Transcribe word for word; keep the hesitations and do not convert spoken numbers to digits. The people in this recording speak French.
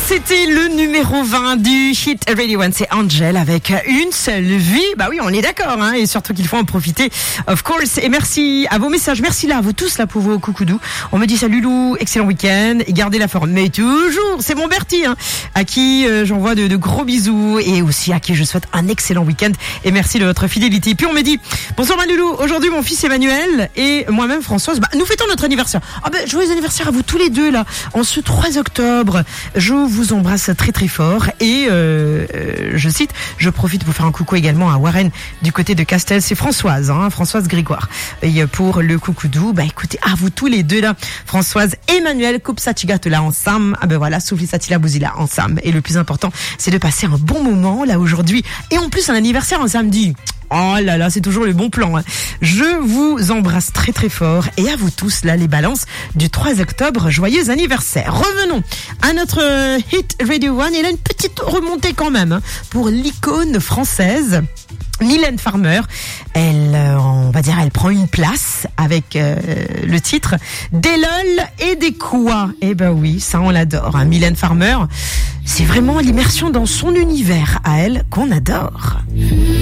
C'était le numéro vingt du Hit Radio One, c'est Angel avec une seule vie. Bah oui, on est d'accord, hein, et surtout qu'il faut en profiter, of course. Et merci à vos messages, merci là à vous tous là pour vos coucoudous. On me dit salut Lou, excellent week-end et gardez la forme. Mais toujours, c'est mon Bertie, hein, à qui euh, j'envoie de, de gros bisous et aussi à qui je souhaite un excellent week-end et merci de votre fidélité. Puis on me dit bonsoir ma Loulou, aujourd'hui mon fils Emmanuel et moi-même Françoise, bah, nous fêtons notre anniversaire. Ah ben bah, joyeux anniversaire à vous tous les deux là, en ce trois octobre. Je vous embrasse très très fort et euh, euh, je cite, je profite pour faire un coucou également à Warren du côté de Castel, c'est Françoise, hein, Françoise Grégoire. Et pour le coucoudou, bah écoutez, à vous tous les deux là, Françoise, Emmanuel, coupe sa tigate là ensemble, ah ben voilà, soufflez sa tila bousila ensemble. Et le plus important, c'est de passer un bon moment là aujourd'hui et en plus un anniversaire un samedi. Oh là là, c'est toujours le bon plan, hein. Je vous embrasse très très fort et à vous tous là les balances du trois octobre, joyeux anniversaire. Revenons à notre Hit Radio One, il a une petite remontée quand même, hein, pour l'icône française Mylène Farmer. Elle, euh, on va dire, elle prend une place avec euh, le titre Des lol et des quoi. Eh ben oui, ça on l'adore, hein. Mylène Farmer, c'est vraiment l'immersion dans son univers à elle qu'on adore.